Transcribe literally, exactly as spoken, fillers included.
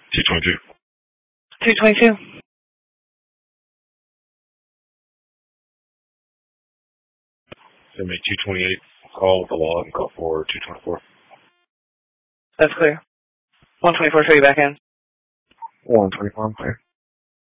two twenty-two. two twenty-two. Send me two twenty-eight. Call with the log and call for two twenty-four. That's clear. one twenty-four, show you back in. one twenty-four, I'm clear.